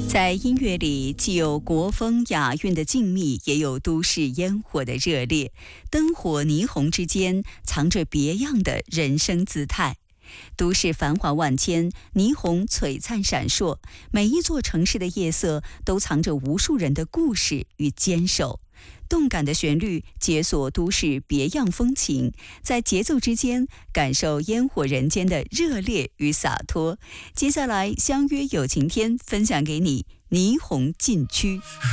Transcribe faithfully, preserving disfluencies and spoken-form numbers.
在音乐里，既有国风雅韵的静谧，也有都市烟火的热烈。灯火霓虹之间，藏着别样的人生姿态。都市繁华万千，霓虹璀璨闪烁，每一座城市的夜色都藏着无数人的故事与坚守。动感的旋律解锁都市别样风情，在节奏之间感受烟火人间的热烈与洒脱。接下来相约有晴天，分享给你霓虹禁区。